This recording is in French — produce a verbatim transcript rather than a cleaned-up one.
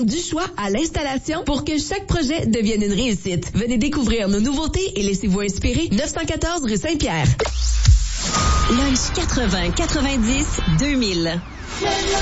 Du choix à l'installation pour que chaque projet devienne une réussite. Venez découvrir nos nouveautés et laissez-vous inspirer. neuf cent quatorze rue Saint-Pierre. Lunch quatre-vingts quatre-vingt-dix deux mille.